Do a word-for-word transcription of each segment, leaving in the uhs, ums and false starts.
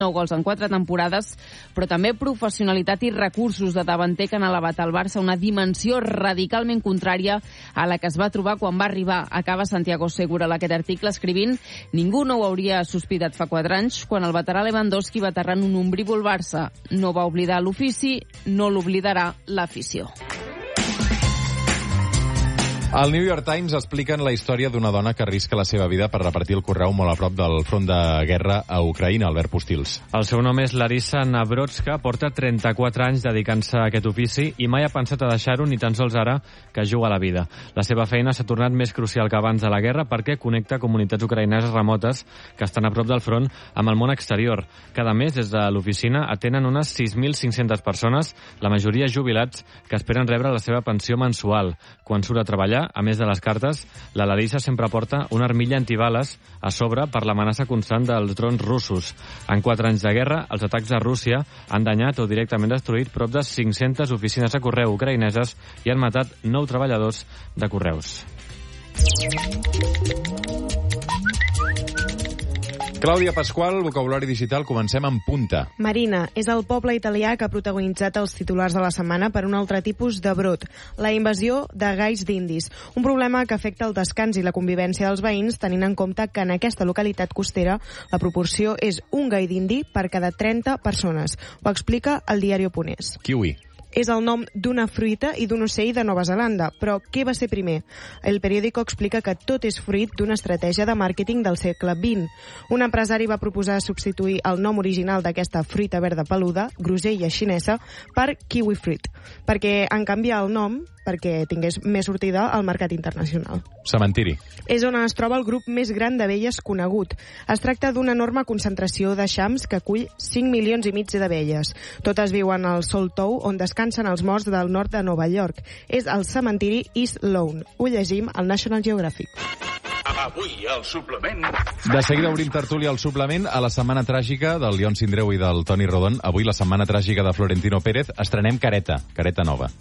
nou gols en quatre temporades, però també professionalitat i recursos de davanter que han elevat al Barça a una dimensió radicalment contrària a la que es va trobar quan va arribar. Acaba Santiago Segura aquest article escrivint: ningú no ho hauria sospitat fa quatre anys, quan el veterà Lewandowski va aterrar en un ombrívol Barça. No va oblidar l'ofici, no l'oblidarà l'afició. Al New York Times expliquen la història d'una dona que arrisca la seva vida per repartir el correu molt a prop del front de guerra a Ucraïna, Albert Postils. El seu nom és Larissa Navrodska, porta trenta-quatre anys dedicant-se a aquest ofici i mai ha pensat a deixar-ho, ni tan sols ara que juga a la vida. La seva feina s'ha tornat més crucial que abans de la guerra perquè connecta comunitats ucraïneses remotes que estan a prop del front amb el món exterior. Cada mes, des de l'oficina, atenen unes sis mil cinc-centes persones, la majoria jubilats, que esperen rebre la seva pensió mensual. Quan surt a treballar, a més de les cartes, la Larissa sempre porta una armilla antibales a sobre per l'amenaça constant dels drons russos. En quatre anys de guerra, els atacs a Rússia han danyat o directament destruït prop de cinc-centes oficines de correu ucraïneses i han matat nou treballadors de correus. Clàudia Pasqual, vocabulari digital, comencem amb punta. Marina és el poble italià que ha protagonitzat els titulars de la setmana per un altre tipus de brot, la invasió de gais d'indis, un problema que afecta el descans i la convivència dels veïns, tenint en compte que en aquesta localitat costera la proporció és un gai d'indi per cada trenta persones. Ho explica el diario.es. Kiwi. És el nom d'una fruita i d'un ocell de Nova Zelanda. Però què va ser primer? El periòdico explica que tot és fruit d'una estratègia de màrqueting del segle vint. Un empresari va proposar substituir el nom original d'aquesta fruita verda peluda, grosella xinesa, per kiwi fruit, perquè en canviar el nom perquè tingués més sortida al mercat internacional. Cementiri. És on es troba el grup més gran d'abelles conegut. Es tracta d'una enorme concentració d'eixams que acull cinc milions i mig d'abelles. Totes viuen al Saltou, on descansen els morts del nord de Nova York. És el cementiri East Lawn. Ho llegim al National Geographic. Avui, al suplement... De seguida obrim tertúlia al suplement a la setmana tràgica del León Sindreu i del Toni Rodon. Avui la setmana tràgica de Florentino Pérez. Estrenem careta, careta nova,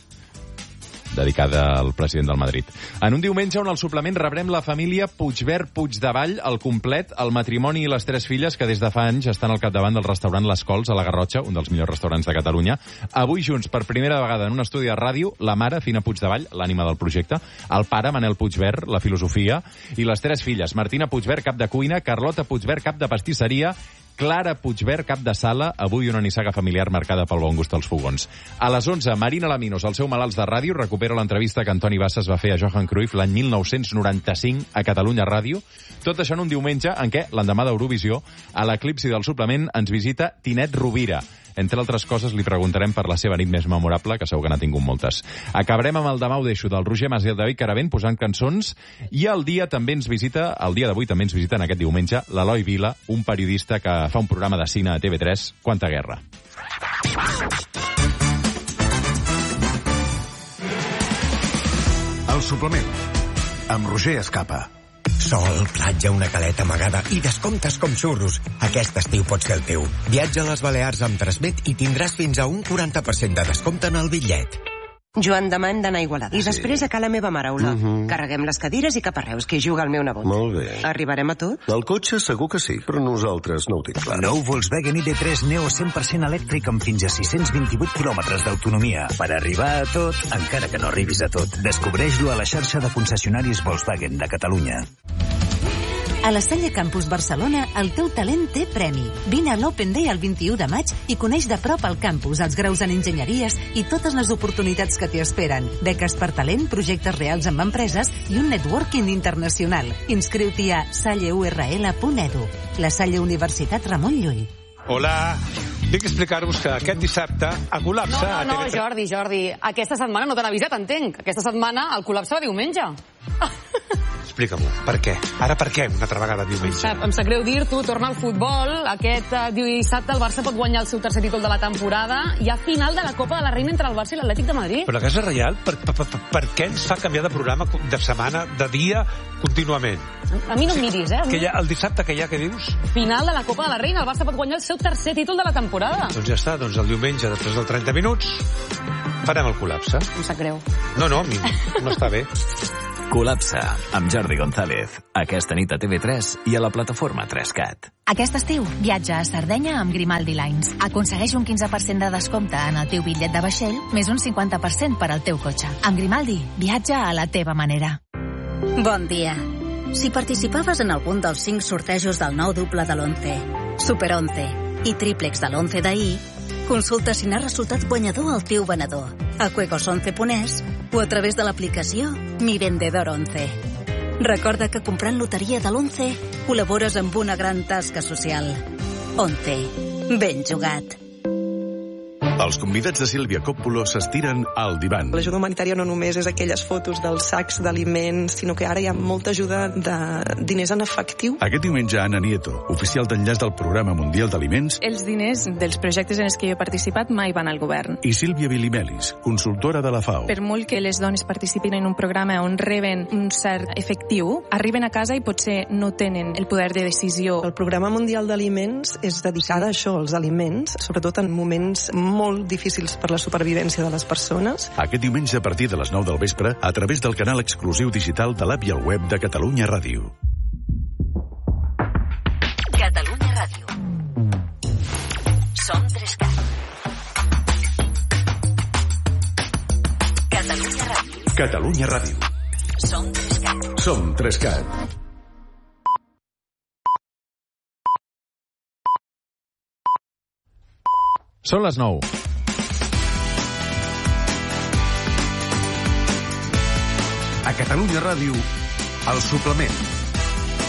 dedicada al president del Madrid. En un diumenge on al suplement rebrem la família Puigvert Puigdevall al complet, el matrimoni i les tres filles que des de fa anys estan al capdavant del restaurant Les Cols a la Garrotxa, un dels millors restaurants de Catalunya. Avui junts, per primera vegada en un estudi de ràdio, la mare, Fina Puigdevall, l'ànima del projecte, el pare, Manel Puigvert, la filosofia, i les tres filles, Martina Puigvert, cap de cuina, Carlota Puigvert, cap de pastisseria, Clara Puigvert, cap de sala, avui una nissaga familiar marcada pel bon gust als fogons. A les onze, Marina Laminos, el seu Malalts de Ràdio, recupera l'entrevista que Antoni Bassas va fer a Johan Cruyff l'any mil nou-cents noranta-cinc a Catalunya Ràdio. Tot això en un diumenge en què, l'endemà d'Eurovisió, a l'eclipsi del suplement ens visita Tinet Rovira. Entre altres coses, li preguntarem per la seva nit més memorable, que segur que n'ha tingut moltes. Acabarem amb el Demà ho deixo, del Roger Mas i el David Caravent, posant cançons, i el dia també ens visita, el dia d'avui també ens visita en aquest diumenge, l'Eloi Vila, un periodista que fa un programa de cine a T V tres, Quanta guerra. El suplement, amb Roger Escapa. Sol, platja, una caleta amagada i descomptes com xurros. Aquest estiu pot ser el teu. Viatja a les Balears amb Transmet i tindràs fins a un quaranta per cent de descompte en el bitllet. Joan, demà hem d'anar a Igualada. I després a ca la meva mare, Ola. Uh-huh. Carreguem les cadires i cap a Reus, que hi juga el meu nebot. Molt bé. Arribarem a tot? El cotxe segur que sí, però nosaltres no ho tinc clar. Nou Volkswagen I D tres Neo cent per cent elèctric amb fins a sis-cents vint-i-vuit quilòmetres d'autonomia. Per arribar a tot, encara que no arribis a tot. Descobreix-lo a la xarxa de concessionaris Volkswagen de Catalunya. A la Salle Campus Barcelona, el teu talent té premi. Vine a l'Open Day el vint-i-u de maig i coneix de prop el campus, els graus en enginyeries i totes les oportunitats que t'hi esperen. Beques per talent, projectes reals amb empreses i un networking internacional. Inscriu-t'hi a salle u erre ele punt edu. La Salle Universitat Ramon Llull. Hola, vinc a explicar-vos que aquest dissabte a col·lapse... No, no, no, Jordi, Jordi, aquesta setmana no t'han avisat, entenc. Aquesta setmana el col·lapse va diumenge. Explica-m'ho, per què? Ara per què una altra vegada diumenge? Em sap greu dir-t'ho, torna al futbol. Aquest uh, dissabte el Barça pot guanyar el seu tercer títol de la temporada. Hi ha final de la Copa de la Reina entre el Barça i l'Atlètic de Madrid. Però la Casa Reial, per, per, per, per què ens fa canviar de programa de setmana, de dia, contínuament? A mi no em miris, eh? Que hi ha, el dissabte que hi ha, què dius? Final de la Copa de la Reina, el Barça pot guanyar el seu tercer títol de la temporada. Doncs ja està, doncs el diumenge, després dels trenta minuts, farem el col·lapse. Em sap greu. No, no, a mi no està bé. Col·lapse, amb Jordi González. Aquesta nit a T V tres i a la plataforma tres cat. Aquest estiu, viatja a Sardenya amb Grimaldi Lines. Aconsegueix un quinze per cent de descompte en el teu bitllet de vaixell, més un cinquanta per cent per al teu cotxe. Amb Grimaldi, viatja a la teva manera. Bon dia. Si participaves en algun dels cinc sortejos del nou duple de l'once, Super onze i tríplex de l'once d'ahir, consulta si n'ha resultat guanyador el teu venedor a juegos once punt es o a través de l'aplicació Mi Vendedor once. Recorda que comprant loteria de l'once col·labores amb una gran tasca social. once. Ben jugat. Els convidats de Sílvia Coppola s'estiren al divan. L'ajuda humanitària no només és aquelles fotos dels sacs d'aliments, sinó que ara hi ha molta ajuda de diners en efectiu. Aquest diumenge, Ana Nieto, oficial d'enllaç del Programa Mundial d'Aliments, Els diners dels projectes en els que jo he participat mai van al govern. i Sílvia Bilimelis, consultora de la FAO. Per molt que les dones participin en un programa on reben un cert efectiu, arriben a casa i potser no tenen el poder de decisió. El Programa Mundial d'Aliments és dedicat a això, als aliments, sobretot en moments molt difícils per la supervivència de les persones. Aquest diumenge a partir de les nou del vespre, a través del canal exclusiu digital de l'app i el web de Catalunya Ràdio. Catalunya Ràdio. Som tres cat. Catalunya Ràdio. Catalunya Ràdio. Som tres cat. Som tres cat. Són les nou. A Catalunya Ràdio, El Suplement.